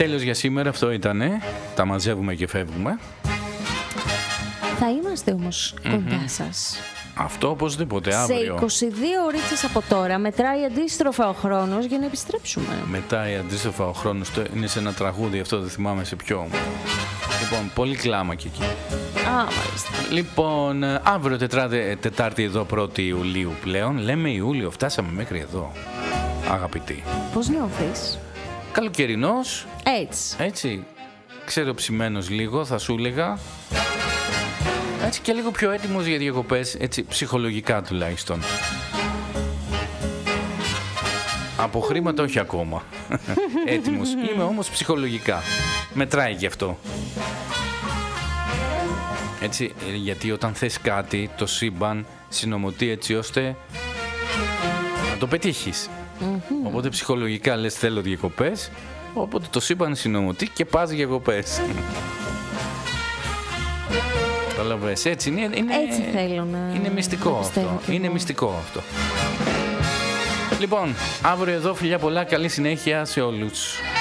Τέλος για σήμερα, αυτό ήτανε. Τα μαζεύουμε και φεύγουμε. Θα είμαστε όμως κοντά σας. Αυτό οπωσδήποτε αύριο. Σε 22 ώρες από τώρα μετράει αντίστροφα ο χρόνος για να επιστρέψουμε. Μετράει αντίστροφα ο χρόνος. Είναι σε ένα τραγούδι, αυτό δεν θυμάμαι σε ποιο. Λοιπόν, πολύ κλάμα και εκεί. Μάλιστα. Λοιπόν, αύριο Τετάρτη εδώ 1η Ιουλίου πλέον. Λέμε Ιούλιο, φτάσαμε μέχρι εδώ. Αγαπητοί. Πώς νιώθεις? Καλοκαιρινός. Έτσι. Ξέρω ψημένος λίγο, θα σου έλεγα. Έτσι και λίγο πιο έτοιμος για διακοπές, έτσι ψυχολογικά τουλάχιστον. Από χρήματα όχι ακόμα. Έτοιμος. Είμαι όμως ψυχολογικά. Μετράει γι' αυτό. Έτσι, γιατί όταν θες κάτι, το σύμπαν συνομωτεί έτσι ώστε να το πετύχεις. Οπότε ψυχολογικά λες θέλω διακοπές, οπότε το σύμπαν συνομωτεί και πας διακοπές. Καταλαβες, έτσι είναι. Έτσι θέλω να... Είναι μυστικό αυτό. Είναι μυστικό αυτό. Λοιπόν, αύριο εδώ φιλιά πολλά, καλή συνέχεια σε όλους.